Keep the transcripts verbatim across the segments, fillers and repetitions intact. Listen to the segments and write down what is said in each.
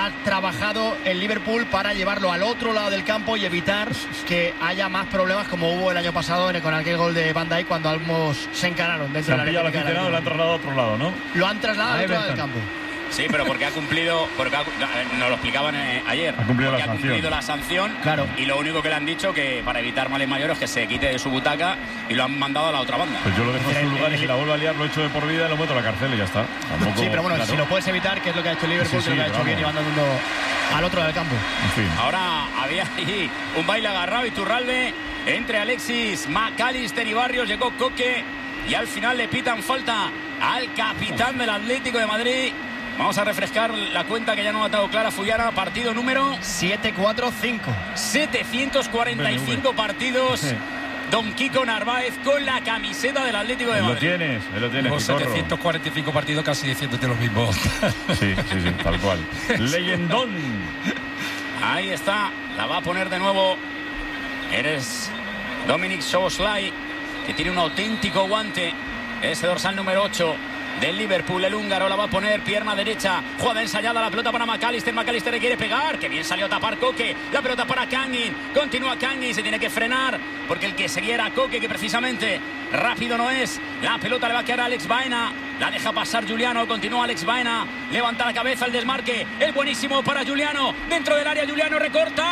ha trabajado el Liverpool para llevarlo al otro lado del campo y evitar que haya más problemas como hubo el año pasado con aquel gol de Van Dijk cuando ambos se encararon dentro de la área. Se han pillado al aficionado, lo han trasladado a otro lado, ¿no? Lo han trasladado al otro lado del campo. Sí, pero porque ha cumplido, porque ha, nos lo explicaban eh, ayer, ha cumplido, la, ha sanción. cumplido la sanción, claro. Y lo único que le han dicho que para evitar males mayores que se quite de su butaca y lo han mandado a la otra banda. Pues yo lo dejo en su lugar y si la vuelvo a liar lo echo de por vida y lo meto a la cárcel y ya está. Tampoco, sí, pero bueno, claro. si lo puedes evitar, que es lo que ha hecho el Liverpool, sí, sí, que lo ha hecho vamos. bien y va andando al otro lado del campo. En fin. Ahora había ahí un baile agarrado y Turralde entre Alexis, McAllister y Barrios, llegó Coque y al final le pitan falta al capitán del Atlético de Madrid. Vamos a refrescar la cuenta que ya no ha dado clara Fullana. Partido número siete cuatro cinco. setecientos cuarenta y cinco partidos. Sí. Don Kiko Narváez con la camiseta del Atlético de Madrid. Lo tienes, lo tienes. Los setecientos cuarenta y cinco partidos casi diciéndote los mismos. Sí, sí, sí, tal cual. Leyendón. Ahí está, la va a poner de nuevo. Eres Dominic Szoboszlai, que tiene un auténtico guante. Ese dorsal número ocho del Liverpool, el húngaro, la va a poner pierna derecha, jugada ensayada, la pelota para McAllister, McAllister le quiere pegar, que bien salió a tapar Coque, la pelota para Kangin, continúa Kangin, se tiene que frenar, porque el que seguía era Coque, que precisamente rápido no es, la pelota le va a quedar a Alex Baena, la deja pasar Juliano, continúa Alex Baena, levanta la cabeza, el desmarque, el buenísimo para Juliano, dentro del área Juliano recorta,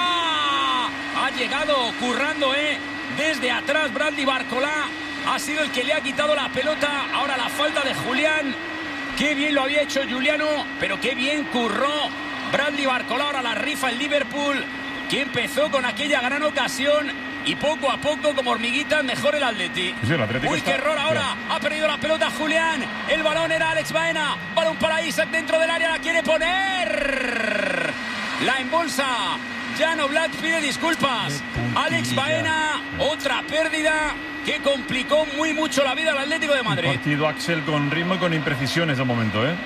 ha llegado currando, eh, desde atrás Bradley Barcola. Ha sido el que le ha quitado la pelota. Ahora la falta de Julián. Qué bien lo había hecho Juliano, pero qué bien curró Bradley Barcola. Ahora la rifa el Liverpool, que empezó con aquella gran ocasión y poco a poco, como hormiguitas, mejor el Atleti. Sí, el Atlético Uy, está... qué error ahora. Bien. Ha perdido la pelota Julián. El balón era Alex Baena. Balón para Isaac dentro del área. La quiere poner. La embolsa. Jan Oblak pide disculpas. Alex Baena, otra pérdida que complicó muy mucho la vida al Atlético de Madrid. Un partido, Axel, con ritmo y con imprecisiones de momento, ¿eh?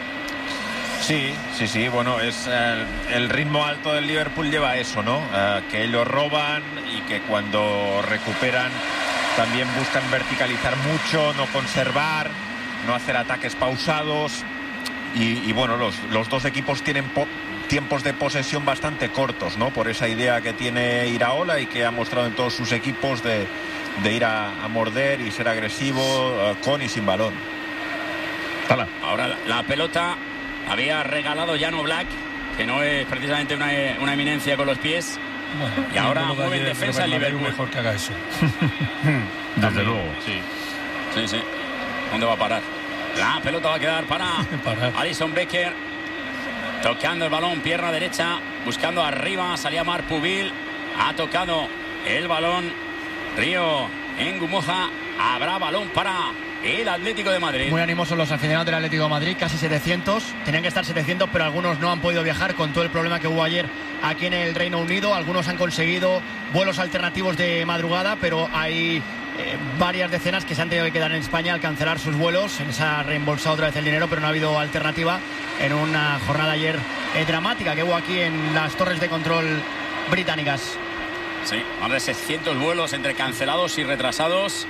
Sí, sí, sí, bueno, es eh, el ritmo alto del Liverpool lleva eso, ¿no? Eh, que ellos roban y que cuando recuperan también buscan verticalizar mucho, no conservar, no hacer ataques pausados y, y bueno, los, los dos equipos tienen po tiempos de posesión bastante cortos, ¿no? Por esa idea que tiene Iraola y que ha mostrado en todos sus equipos de, de ir a, a morder y ser agresivo uh, con y sin balón. Tala. Ahora la, la pelota había regalado Jan Oblak, que no es precisamente una, una eminencia con los pies. Bueno, y ahora mueve en defensa el Liverpool. Mejor que haga eso. Desde luego. Sí. Sí, sí. ¿Dónde va a parar? La pelota va a quedar para Alisson Becker. Tocando el balón, pierna derecha, buscando arriba, salía Marc Pubil, ha tocado el balón Río Ngumoja, habrá balón para el Atlético de Madrid. Muy animosos los aficionados del Atlético de Madrid, casi setecientos, tenían que estar setecientos, pero algunos no han podido viajar con todo el problema que hubo ayer aquí en el Reino Unido, algunos han conseguido vuelos alternativos de madrugada, pero hay eh, varias decenas que se han tenido que quedar en España al cancelar sus vuelos, se les ha reembolsado otra vez el dinero, pero no ha habido alternativa en una jornada ayer eh, dramática que hubo aquí en las torres de control británicas. Sí, más de seiscientos vuelos entre cancelados y retrasados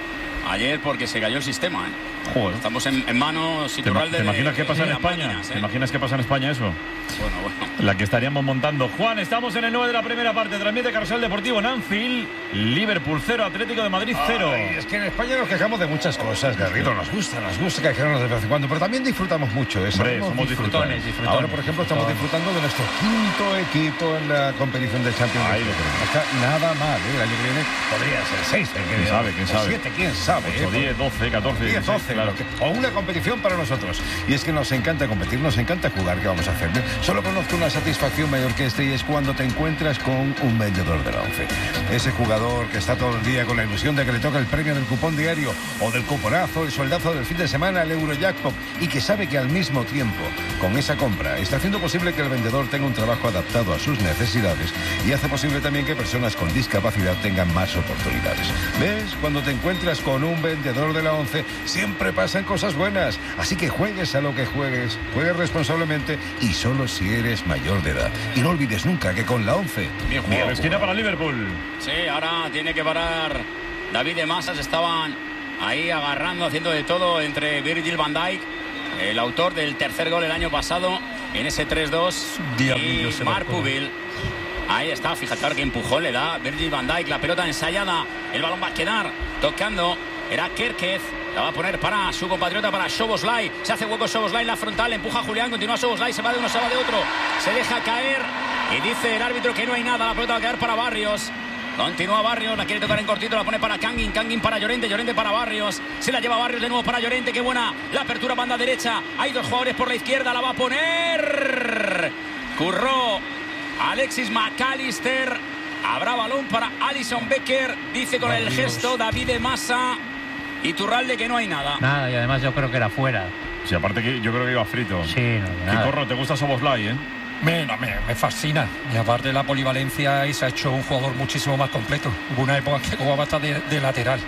ayer porque se cayó el sistema, ¿eh? Joder. Estamos en, en manos ¿Te, ¿Te imaginas qué pasa en España? Máquinas, ¿eh? ¿Te imaginas qué pasa en España eso? Bueno, bueno. La que estaríamos montando. Juan, estamos en el nueve de la primera parte. Transmite Carrusel Deportivo en Anfield. Liverpool cero, Atlético de Madrid cero. Ay, es que en España nos quejamos de muchas cosas, Garrido. Nos gusta, nos gusta quejarnos de vez en cuando, pero también disfrutamos mucho de eso. Hombre, somos disfrutones, disfrutones. Ahora, por ejemplo, estamos disfrutando de nuestro quinto equipo en la competición de Champions League. No está nada mal, ¿eh? El año que viene podría ser seis. ¿Quién sabe? ¿Quién sabe? siete, quién sabe. ocho, diez, doce, catorce, diez, doce, claro. O una competición para nosotros. Y es que nos encanta competir, nos encanta jugar. ¿Qué vamos a hacer? Solo conozco una satisfacción mayor que esta y es cuando te encuentras con un vendedor de la once. Ese jugador que está todo el día con la ilusión de que le toca el premio del cupón diario o del cuponazo, el sueldazo del fin de semana, el Eurojackpot, y que sabe que al mismo tiempo, con esa compra, está haciendo posible que el vendedor tenga un trabajo adaptado a sus necesidades y hace posible también que personas con discapacidad tengan más oportunidades. ¿Ves? Cuando te encuentras con un vendedor de la once, siempre pasan cosas buenas. Así que juegues a lo que juegues, juegues responsablemente y solo si eres mayor de edad. Y no olvides nunca que con la once... Bien jugado. Esquina para Liverpool. Sí, ahora tiene que parar David de Masas. Estaban ahí agarrando, haciendo de todo entre Virgil van Dijk, el autor del tercer gol el año pasado, en ese tres dos. Diablillo Y ese Marpuville. Ahí está, fíjate ahora que empujón le da Virgil van Dijk, la pelota ensayada, el balón va a quedar tocando, era Kerkez, la va a poner para su compatriota, para Szoboszlai, se hace hueco Szoboszlai en la frontal, empuja a Julián, continúa Szoboszlai, se va de uno, se va de otro, se deja caer y dice el árbitro que no hay nada, la pelota va a quedar para Barrios. Continúa Barrios, la quiere tocar en cortito, la pone para Kangin, Kangin para Llorente, Llorente para Barrios, se la lleva Barrios de nuevo para Llorente, qué buena la apertura banda derecha, hay dos jugadores por la izquierda, la va a poner Curró Alexis McAllister, habrá balón para Alisson Becker, dice con el gesto David de Massa, y Iturralde que no hay nada. Nada, y además yo creo que era fuera. Sí, aparte que yo creo que iba frito. Sí, no, Qué corro, te gusta Szoboszlai, ¿eh? Me, no, me, me fascina. Y aparte de la polivalencia, y se ha hecho un jugador muchísimo más completo. Hubo una época que jugaba hasta de, de lateral.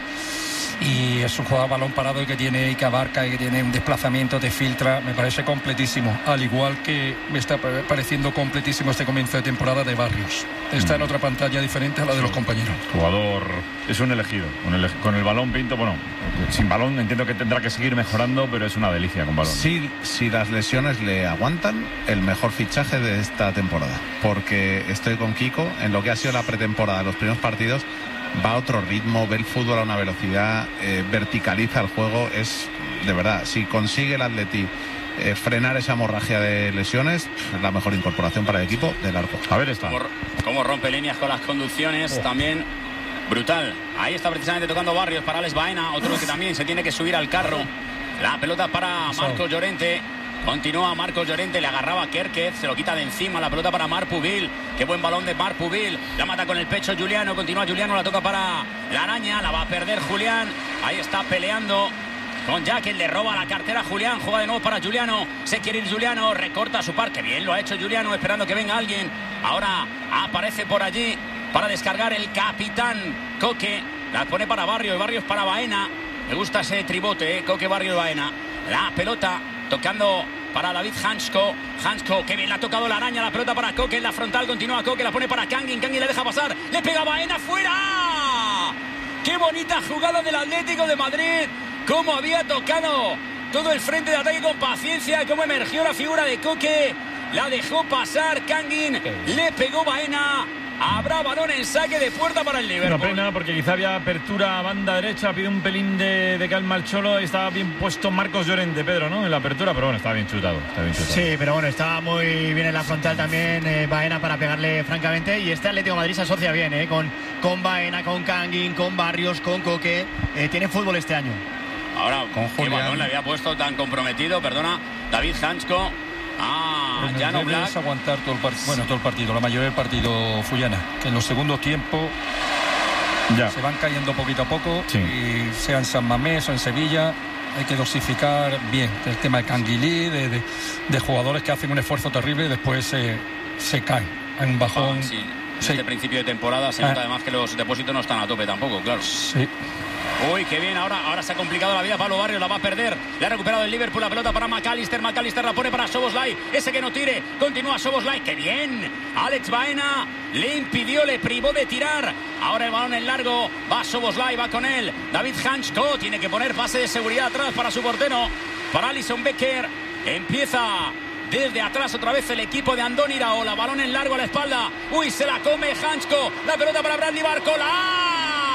Y es un jugador balón parado y que tiene y que abarca y que tiene un desplazamiento, te filtra, me parece completísimo, al igual que me está pareciendo completísimo este comienzo de temporada de Barrios. Está en otra pantalla diferente a la de los compañeros. Jugador, es un elegido, un ele con el balón Pinto, bueno, sin balón entiendo que tendrá que seguir mejorando, pero es una delicia con balón. Sí, si las lesiones le aguantan, el mejor fichaje de esta temporada, porque estoy con Kiko, en lo que ha sido la pretemporada, los primeros partidos, va a otro ritmo, ve el fútbol a una velocidad, eh, verticaliza el juego, es de verdad, si consigue el Atleti eh, frenar esa hemorragia de lesiones, es la mejor incorporación para el equipo de largo. A ver esta. Como, como rompe líneas con las conducciones, oh. También brutal. Ahí está precisamente tocando Barrios para Alex Baena, otro que también se tiene que subir al carro. La pelota para Marcos Llorente. Continúa Marcos Llorente, le agarraba a Kerkez, se lo quita de encima, la pelota para Marpuville, qué buen balón de Marpuville, la mata con el pecho Juliano, continúa Juliano, la toca para la araña, la va a perder Julián, ahí está peleando con Jack, le roba la cartera a Julián, juega de nuevo para Juliano, se quiere ir Juliano, recorta su par, que bien lo ha hecho Juliano, esperando que venga alguien, ahora aparece por allí para descargar el capitán Coque, la pone para Barrios, Barrios para Baena, me gusta ese tribote, ¿eh? Coque, Barrios, Baena, la pelota tocando para David Hansko, Hansko, que bien le ha tocado la araña, la pelota para Coque en la frontal, continúa Coque, la pone para Kangin, Kangin le deja pasar, le pega Baena, fuera. Qué bonita jugada del Atlético de Madrid, cómo había tocado todo el frente de ataque con paciencia, cómo emergió la figura de Coque, la dejó pasar Kangin, le pegó Baena. Habrá balón en saque de puerta para el Liverpool. Una pena porque quizá había apertura a banda derecha, pide un pelín de, de calma al Cholo, estaba bien puesto Marcos Llorente, Pedro, ¿no? En la apertura, pero bueno, estaba bien chutado, está bien chutado. Sí, pero bueno, estaba muy bien en la frontal también eh, Baena para pegarle francamente, y este Atlético de Madrid se asocia bien, ¿eh? Con, con Baena, con Kangin, con Barrios, con Coque, eh, tiene fútbol este año. Ahora, con qué balón le había puesto tan comprometido, perdona, David Hansko. Ah, ya no Black. aguantar todo el, bueno, todo el partido, la mayoría del partido Fullana, que en los segundos tiempos ya se van cayendo poquito a poco, sí. Y sea en San Mamés o en Sevilla, hay que dosificar bien el tema de Canguilí, de, de, de jugadores que hacen un esfuerzo terrible y después se, se caen. Hay un bajón. Ah, sí. Sí. Este principio de temporada se ah. nota además que los depósitos no están a tope tampoco, claro. Sí. Uy, qué bien, ahora, ahora se ha complicado la vida Pablo Barrios, la va a perder, le ha recuperado el Liverpool, la pelota para McAllister, McAllister la pone para Szoboszlai, ese que no tire, continúa Szoboszlai, qué bien, Alex Baena le impidió, le privó de tirar, ahora el balón en largo, va Szoboszlai, va con él, David Hansko, tiene que poner pase de seguridad atrás para su portero, para Alisson Becker, empieza desde atrás otra vez el equipo de Andoni Iraola, balón en largo a la espalda, uy, se la come Hansko, la pelota para Bradley Barcola,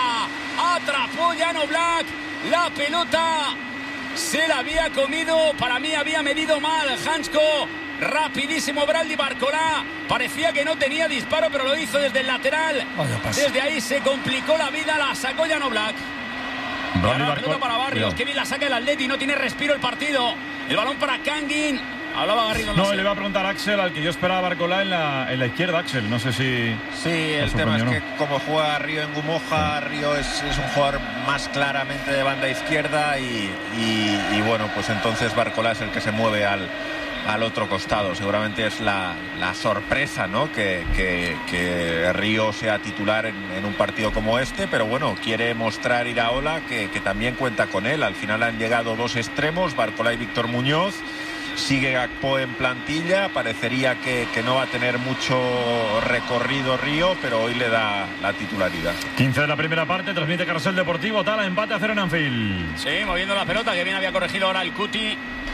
atrapó Jan Oblak, la pelota se la había comido, para mí había medido mal Hansko, rapidísimo Bradley Barcola, parecía que no tenía disparo pero lo hizo desde el lateral, desde ahí se complicó la vida, la sacó Jan Oblak. La pelota para Barrios, que bien la saca el Atleti, no tiene respiro el partido, el balón para Kangin. Hablaba Garrido. No, no le iba a preguntar a Axel, al que yo esperaba Barcola en la, en la izquierda, Axel. No sé si... Sí, el tema es que como juega Río en Gumoja, Río es, es un jugador más claramente de banda izquierda y, y, y bueno, pues entonces Barcola es el que se mueve al, al otro costado. Seguramente es la, la sorpresa, ¿no? Que, que, que Río sea titular en, en un partido como este, pero bueno, quiere mostrar Iraola que, que también cuenta con él. Al final han llegado dos extremos, Barcola y Víctor Muñoz. Sigue Gakpo en plantilla, parecería que, que no va a tener mucho recorrido Río, pero hoy le da la titularidad. quince de la primera parte, transmite Carrusel Deportivo, Tala, empate a cero en Anfield. Sí, moviendo la pelota, que bien había corregido ahora el Cuti.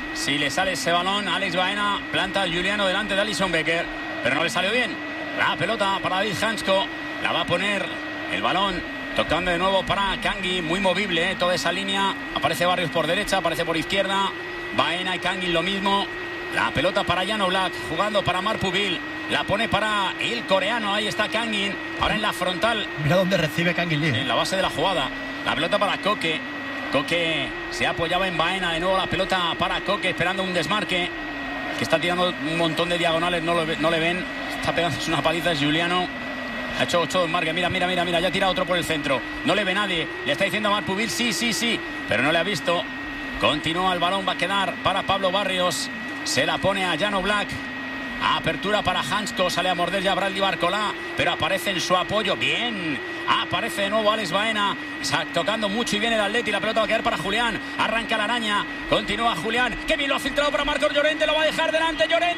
si le sale ese balón. Alex Baena planta a Giuliano delante de Alisson Becker, pero no le salió bien. La pelota para David Hansko, la va a poner el balón, tocando de nuevo para Kangin, muy movible, ¿eh? Toda esa línea. Aparece Barrios por derecha, aparece por izquierda. Baena y Kangin lo mismo. La pelota para Jan Oblak, jugando para Marpuville. La pone para el coreano, ahí está Kangin. Ahora en la frontal. Mira dónde recibe Kangin Lee. En la base de la jugada. La pelota para Koke. Koke se apoyaba en Baena, de nuevo la pelota para Koke, esperando un desmarque. Que está tirando un montón de diagonales, no, lo, no le ven. Está pegando una paliza, es Giuliano. Ha hecho ocho desmarques, mira, mira, mira, mira. Ya tira otro por el centro. No le ve nadie. Le está diciendo a Marpuville, sí, sí, sí. Pero no le ha visto. Continúa el balón, va a quedar para Pablo Barrios. Se la pone a Jan Oblak. Apertura para Hansko, sale a morder ya Bradley Barcola, pero aparece en su apoyo. Bien, aparece de nuevo Alex Baena, tocando mucho y viene el Atleti. La pelota va a quedar para Julián. Arranca la araña, continúa Julián. Qué bien lo ha filtrado para Marcos Llorente, lo va a dejar delante Llorente.